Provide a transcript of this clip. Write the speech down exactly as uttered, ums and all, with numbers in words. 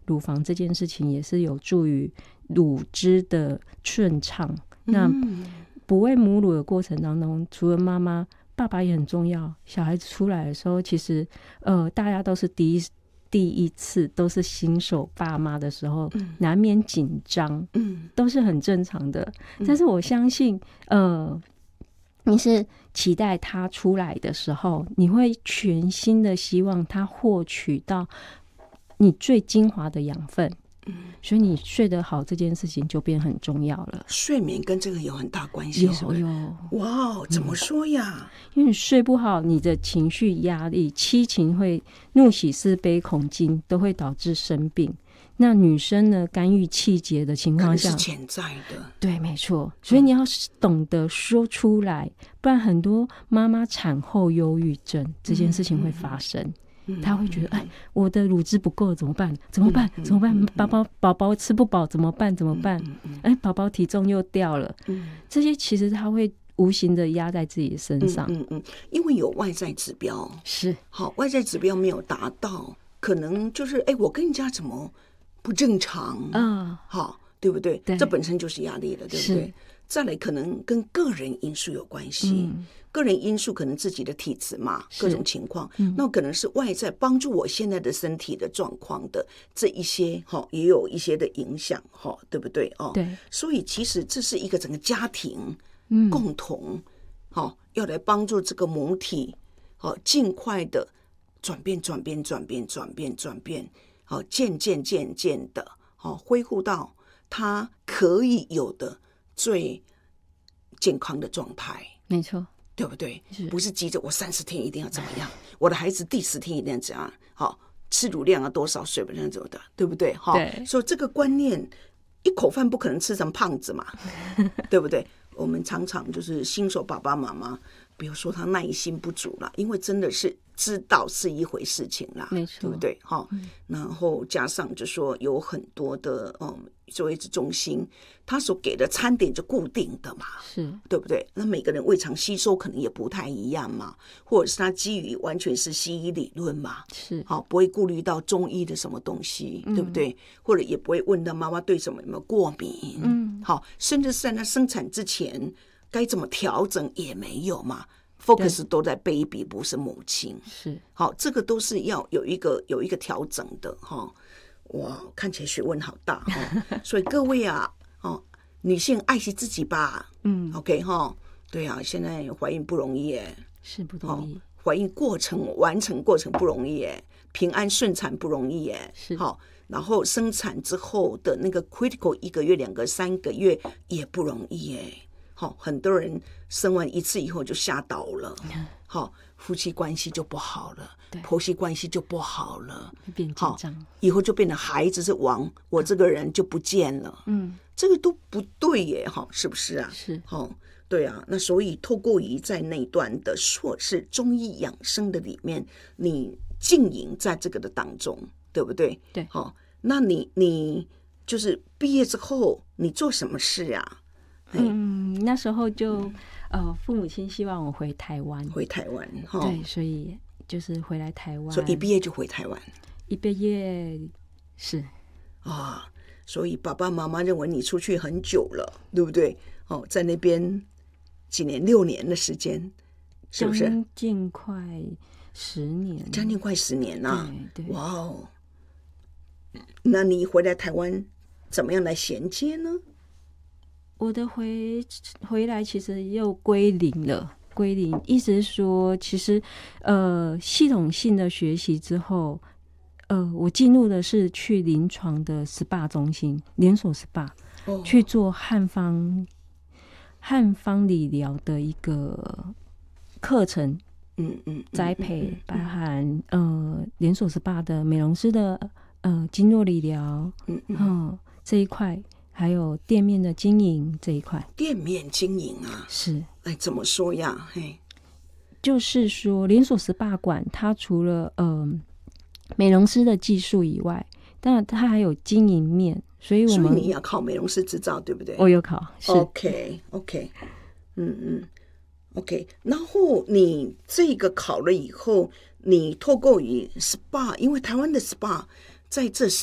乳房这件事情也是有助于乳汁的顺畅。那哺喂母乳的过程当中，除了妈妈，爸爸也很重要。小孩子出来的时候，其实呃，大家都是第一第一次，都是新手爸妈的时候，嗯、难免紧张，嗯，都是很正常的。嗯、但是我相信，呃，你是期待他出来的时候，你会全心的希望他获取到你最精华的养分。嗯，所以你睡得好这件事情就变很重要了。 睡眠跟这个有很大关系， 有有。 哇，怎么说呀？ 嗯、因为你睡不好，你的情绪压力、七情会怒喜思悲恐惊都会导致生病。那女生呢，干预气节的情况下， 是潜在的， 对，没错。所以你要懂得说出来，嗯、不然很多妈妈产后忧郁症这件事情会发生。嗯嗯他会觉得，哎，我的乳汁不够怎么办？怎么办？怎么办？宝宝宝宝吃不饱怎么办？怎么办？哎，宝宝体重又掉了。这些其实他会无形的压在自己的身上。 嗯嗯，因为有外在指标， 是好，外在指标没有达到，可能就是哎，我跟人家怎么不正常啊？好，对不对？ 对， 这本身就是压力了，对不对？再来，可能跟个人因素有关系。嗯个人因素可能自己的体质嘛，各种情况，嗯、那可能是外在帮助我现在的身体的状况的这一些哈，也有一些的影响哈，对不对哦？ 对， 所以其实这是一个整个家庭共同哈、嗯，要来帮助这个母体好尽快的转变、转变、转变、转变、转变，好渐渐渐渐的好恢复到它可以有的最健康的状态。 没错。 对不对？不是急着我三十天一定要怎么样，我的孩子第十天一定要怎样？好，吃乳量要多少，水分量怎么的，对不对？哈， 对。 所以这个观念，一口饭不可能吃成胖子嘛，对不对？我们常常就是新手爸爸妈妈，比如说他耐心不足啦，因为真的是知道是一回事情啦， 没错， 对不对？哈、嗯，然后加上就说有很多的嗯。作为中心，他所给的餐点就固定的嘛， 是对不对？那每个人胃肠吸收可能也不太一样嘛，或者是他基于完全是西医理论嘛， 是好不会顾虑到中医的什么东西，嗯、对不对？或者也不会问到妈妈对什么有没有过敏，嗯，好，甚至是在他生产之前该怎么调整也没有嘛。focus 都在 baby 不是母亲， 是好，这个都是要有一个有一个调整的哈。哇，看起来学问好大哈！所以各位啊，哦，女性爱惜自己吧，嗯 ，OK 哈，对啊，现在怀孕不容易耶， 是不容易， 怀孕过程完成过程不容易耶，平安顺产不容易耶， 是好，然后生产之后的那个 critical 一个月、两个、三个月也不容易耶，好，很多人生完一次以后就吓倒了，好。夫妻关系就不好了，婆媳关系就不好了， 变紧张， 以后就变成孩子是王，我这个人就不见了。嗯，这个都不对耶，哈，是不是啊？ 是， 哈，对啊。那所以透过于在那段的硕士中医养生的里面，你经营在这个的当中，对不对？ 对， 好，那你你就是毕业之后你做什么事啊？ 嗯，那时候就。嗯呃，父母亲希望我回台湾， 回台湾， 对，所以就是回来台湾， 所以一毕业就回台湾， 一毕业是啊、哦，所以爸爸妈妈认为你出去很久了，对不对？哦，在那边几年，六年的时间，是不是？ 将近快十年， 将近快十年啊！ 对对， 哇哦，那你回来台湾怎么样来衔接呢？ 我的回回来其实又归零了，归零，意思是说，其实呃，系统性的学习之后，呃，我进入的是去临床的 S P A 中心，连锁 S P A、哦、去做汉方汉方理疗的一个课程， 嗯嗯， 栽培包含呃连锁 S P A 的美容师的呃经络理疗，嗯嗯、呃，这一块。还有店面的经营这一块， 店面经营啊， 是， 哎，怎么说呀？嘿， 就是说连锁 S P A 馆，它除了呃美容师的技术以外，当然它还有经营面，所以我们所以你要考美容师执照，对不对？ 我有考。 OK OK， 嗯嗯 OK， 然后你这个考了以后，你透过于 S P A， 因为台湾的 S P A 在这